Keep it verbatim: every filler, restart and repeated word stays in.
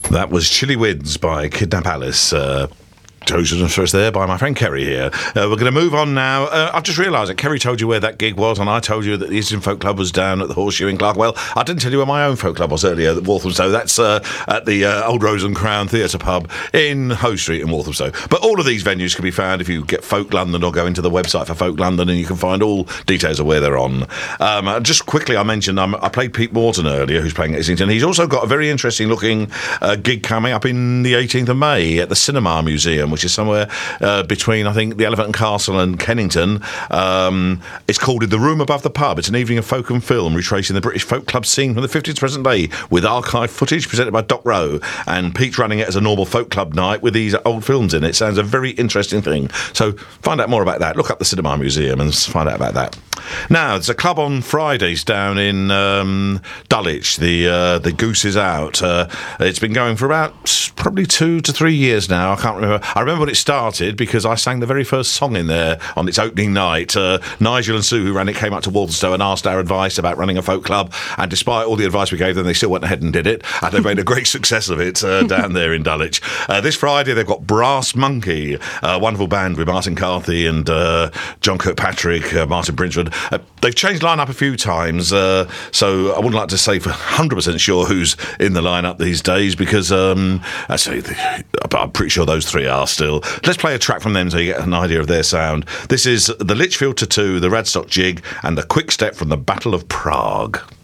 That was Chilly Winds by Kidnap Alice. Uh, chosen first there by my friend Kerry here. Uh, we're going to move on now. Uh, I've just realised that Kerry told you where that gig was, and I told you that the Eastern Folk Club was down at the Horseshoe in Clerkenwell. I didn't tell you where my own folk club was earlier at Walthamstow. That's uh, at the uh, Old Rose and Crown Theatre Pub in Hoe Street in Walthamstow. But all of these venues can be found if you get Folk London or go into the website for Folk London, and you can find all details of where they're on. Um, just quickly, I mentioned um, I played Pete Morton earlier, who's playing at Islington. He's also got a very interesting looking uh, gig coming up in the eighteenth of May at the Cinema Museum, which is somewhere Uh, between, I think, the Elephant and Castle and Kennington. Um, it's called In the Room Above the Pub. It's an evening of folk and film retracing the British folk club scene from the fifties to present day with archive footage presented by Doc Rowe, and Pete's running it as a normal folk club night with these old films in it. Sounds a very interesting thing. So find out more about that. Look up the Cinema Museum and find out about that. Now, there's a club on Fridays down in um, Dulwich. The uh, the Goose is Out. Uh, it's been going for about probably two to three years now. I can't remember. I remember when it started because I sang the very first song in there on its opening night. Uh, Nigel and Sue, who ran it, came up to Walthamstow and asked our advice about running a folk club, and despite all the advice we gave them, they still went ahead and did it, and they've made a great success of it uh, down there in Dulwich. Uh, this Friday they've got Brass Monkey, a wonderful band with Martin Carthy and uh, John Kirkpatrick, uh, Martin Brinsford. Uh, they've changed line-up a few times, uh, so I wouldn't like to say for one hundred percent sure who's in the line-up these days, because um, I say I'm pretty sure those three are still. Let's play a track from them so you get an idea of their sound. This is the Lichfield Tattoo, the Radstock Jig, and the Quick Step from the Battle of Prague.